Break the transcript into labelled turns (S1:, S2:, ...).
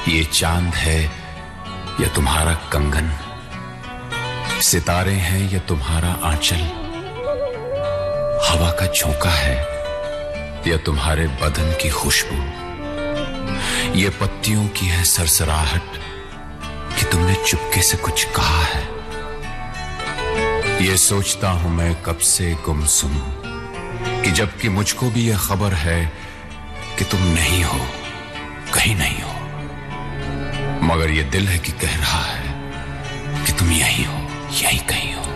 S1: ये चांद है या तुम्हारा कंगन, सितारे हैं या तुम्हारा आंचल, हवा का झोंका है या तुम्हारे बदन की खुशबू, ये पत्तियों की है सरसराहट कि तुमने चुपके से कुछ कहा है। ये सोचता हूं मैं कब से गुमसुम कि जबकि मुझको भी यह खबर है कि तुम नहीं हो, कहीं नहीं हो, मगर ये दिल है कि कह रहा है कि तुम यहीं हो, यहीं कहीं हो।